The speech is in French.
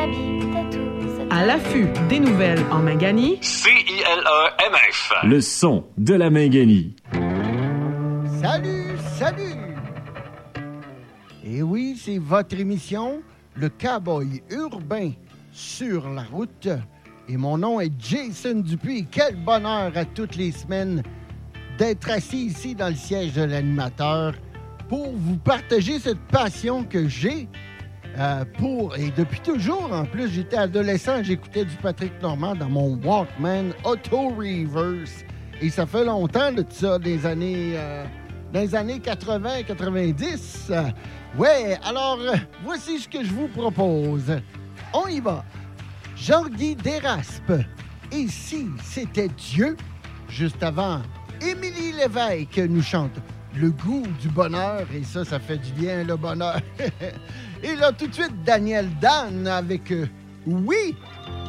m'habite à tout. À l'affût des nouvelles en Mangani. CILE-MF. Le son de la Mangani. Salut, salut! Et oui, c'est votre émission, le Cowboy urbain sur la route. Et mon nom est Jason Dupuis. Quel bonheur à toutes les semaines d'être assis ici dans le siège de l'animateur pour vous partager cette passion que j'ai et depuis toujours, en plus, j'étais adolescent, j'écoutais du Patrick Normand dans mon Walkman Auto Reverse. Et ça fait longtemps de ça, des années 80-90. Ouais, alors, voici ce que je vous propose. On y va. Jean-Guy Desraspes. Et si c'était Dieu? Juste avant, Émilie Lévesque nous chante Le goût du bonheur. Et ça fait du bien, le bonheur. Et là, tout de suite, Daniel Dan avec Oui,